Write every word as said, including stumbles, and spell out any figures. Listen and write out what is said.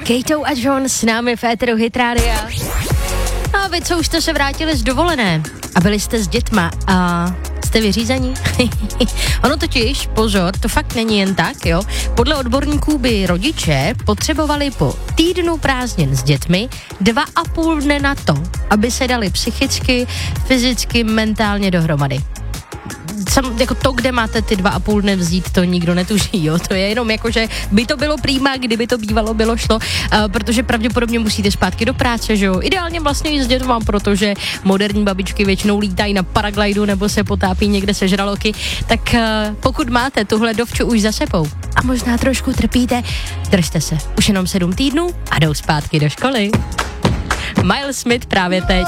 Kejtou a John s námi v éteru Hit Rádia. A vy, co už jste se vrátili z dovolené a byli jste s dětma a jste vyřízení? Ono totiž, pozor, to fakt není jen tak, jo. Podle odborníků by rodiče potřebovali po týdnu prázdnin s dětmi dva a půl dne na to, aby se dali psychicky, fyzicky, mentálně dohromady. Sam, jako to, kde máte ty dva a půl dne vzít, to nikdo netuší, jo. To je jenom jako, že by to bylo prýma, kdyby to bývalo, bylo šlo, uh, protože pravděpodobně musíte zpátky do práce, že jo. Ideálně vlastně i s dětma, protože moderní babičky většinou lítají na paraglidu nebo se potápí někde se žraloky, tak uh, pokud máte tuhle dovču už za sebou a možná trošku trpíte, držte se. Už jenom sedm týdnů a jdou zpátky do školy. Miles Smith právě teď.